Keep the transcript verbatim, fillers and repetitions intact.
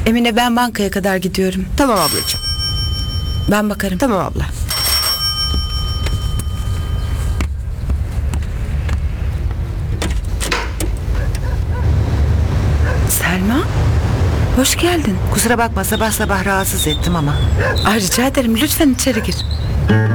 Emine, ben bankaya kadar gidiyorum. Tamam ablacığım. Ben bakarım. Tamam abla. Selma, hoş geldin. Kusura bakma sabah sabah rahatsız ettim ama. Ay, rica ederim, lütfen içeri gir.